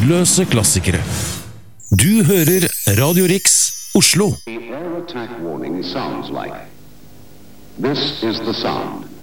tidløse klassikere. Du hører Radio Rix, Oslo. The air attack warning sounds like. This is the sound.